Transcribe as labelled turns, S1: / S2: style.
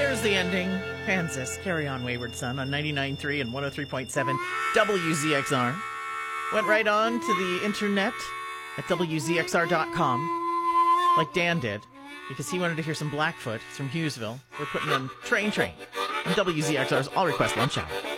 S1: There's the ending. Kansas, Carry On Wayward Son on 99.3 and 103.7 WZXR. Went right on to the internet at WZXR.com, like Dan did, because he wanted to hear some Blackfoot from Hughesville. We're putting on Train on WZXR's All Request Lunch Hour.